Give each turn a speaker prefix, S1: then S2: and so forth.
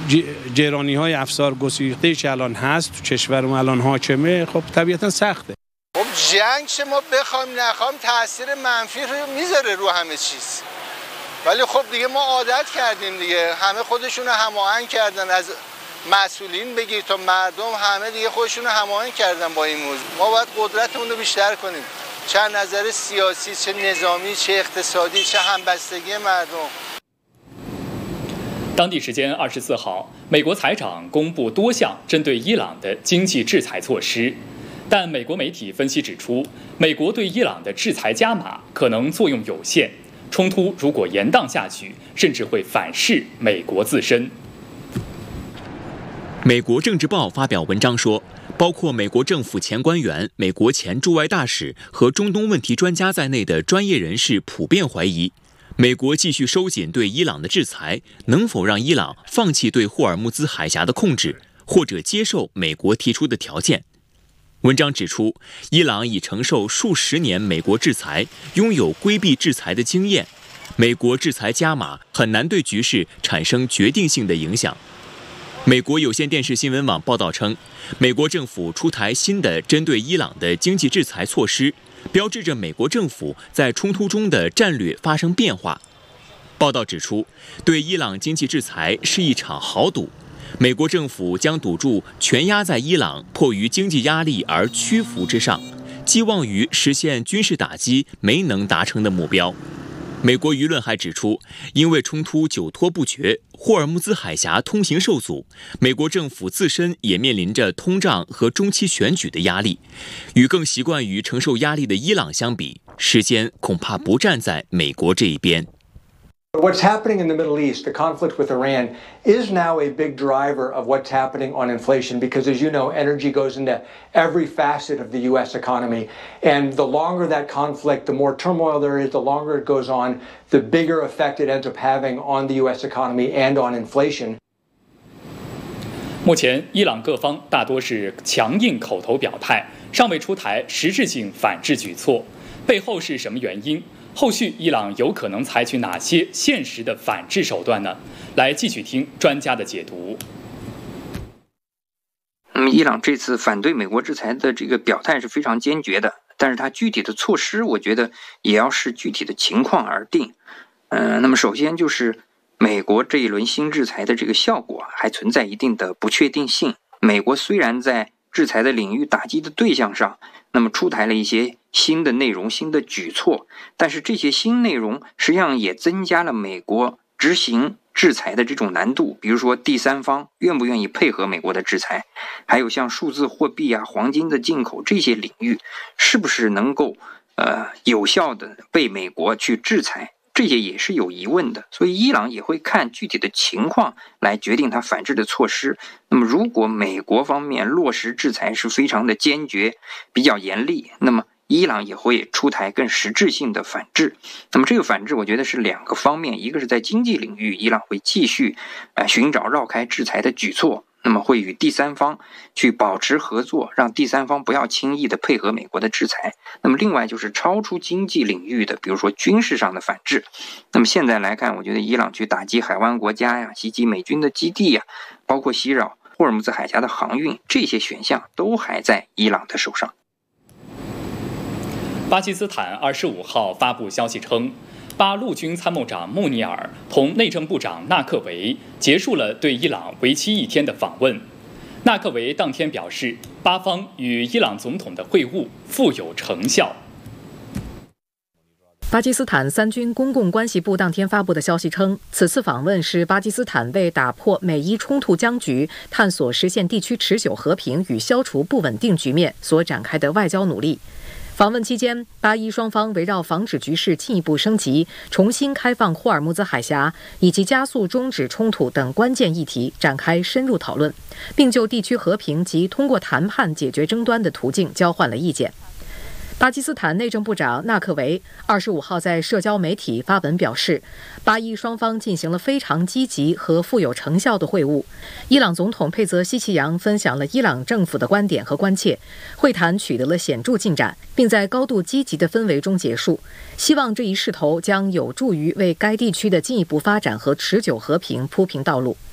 S1: گرانی‌های افسار گسیخته‌ای که الان هست تو کشورمون الان حاکمه، خب طبیعتا سخته.
S2: خب جنگ ما بخوام نخوام تاثیر منفی رو میذاره رو همه چیز، ولی خب دیگه ما عادت کردیم دیگه، همه خودشون رو هماهنگ کردن، از مسئولین بگیر تا مردم همه دیگه خودشون رو هماهنگ کردن با این موضوع. ما باید قدرتمون رو بیشتر کنیم، چه نظر سیاسی، چه نظامی، چه اقتصادی، چه همبستگی مردم。
S3: 当地时间24号，美国财长公布多项针对伊朗的经济制裁措施，但美国媒体分析指出，美国对伊朗的制裁加码可能作用有限，冲突如果延宕下去，甚至会反噬美国自身。
S4: 美国政治报发表文章说，包括美国政府前官员、美国前驻外大使和中东问题专家在内的专业人士普遍怀疑，美国继续收紧对伊朗的制裁，能否让伊朗放弃对霍尔木兹海峡的控制，或者接受美国提出的条件。文章指出，伊朗已承受数十年美国制裁，拥有规避制裁的经验，美国制裁加码很难对局势产生决定性的影响。美国有线电视新闻网报道称，美国政府出台新的针对伊朗的经济制裁措施，标志着美国政府在冲突中的战略发生变化。报道指出，对伊朗经济制裁是一场豪赌，美国政府将赌注全压在伊朗迫于经济压力而屈服之上，寄望于实现军事打击没能达成的目标。美国舆论还指出，因为冲突久拖不决，霍尔木兹海峡通行受阻，美国政府自身也面临着通胀和中期选举的压力。与更习惯于承受压力的伊朗相比，时间恐怕不站在美国这一边。
S5: What's happening in the Middle East, the conflict with Iran, is now a big driver of what's happening on inflation because, as you know, energy goes into every facet of the U.S. economy. And the longer that conflict, the more turmoil there is, the longer it goes on, the bigger effect it ends up having on the U.S. economy and on inflation.
S3: 目前，伊朗各方大多是强硬口头表态，尚未出台实质性反制举措。背后是什么原因？后续伊朗有可能采取哪些现实的反制手段呢？来继续听专家的解读。
S6: 伊朗这次反对美国制裁的这个表态是非常坚决的，但是它具体的措施，我觉得也要视具体的情况而定。那么首先就是美国这一轮新制裁的这个效果还存在一定的不确定性。美国虽然在制裁的领域打击的对象上，那么出台了一些新的内容、新的举措，但是这些新内容实际上也增加了美国执行制裁的这种难度。比如说第三方愿不愿意配合美国的制裁，还有像数字货币啊、黄金的进口这些领域，是不是能够有效的被美国去制裁，这些也是有疑问的。所以伊朗也会看具体的情况来决定它反制的措施。那么如果美国方面落实制裁是非常的坚决、比较严厉，那么伊朗也会出台更实质性的反制。那么这个反制我觉得是两个方面，一个是在经济领域，伊朗会继续寻找绕开制裁的举措，那么会与第三方去保持合作，让第三方不要轻易的配合美国的制裁。那么另外就是超出经济领域的，比如说军事上的反制。那么现在来看，我觉得伊朗去打击海湾国家呀、袭击美军的基地呀，包括袭扰霍尔木兹海峡的航运，这些选项都还在伊朗的手上。
S3: 巴基斯坦25号发布消息称，巴陆军参谋长穆尼尔同内政部长纳克维结束了对伊朗为期1天的访问。纳克维当天表示，巴方与伊朗总统的会晤富有成效。
S7: 巴基斯坦三军公共关系部当天发布的消息称，此次访问是巴基斯坦为打破美伊冲突僵局、探索实现地区持久和平与消除不稳定局面所展开的外交努力。访问期间，巴伊双方围绕防止局势进一步升级、重新开放霍尔木兹海峡以及加速终止冲突等关键议题展开深入讨论，并就地区和平及通过谈判解决争端的途径交换了意见。巴基斯坦内政部长纳克维25号在社交媒体发文表示，巴伊双方进行了非常积极和富有成效的会晤。伊朗总统佩泽西奇扬分享了伊朗政府的观点和关切，会谈取得了显著进展，并在高度积极的氛围中结束。希望这一势头将有助于为该地区的进一步发展和持久和平铺平道路。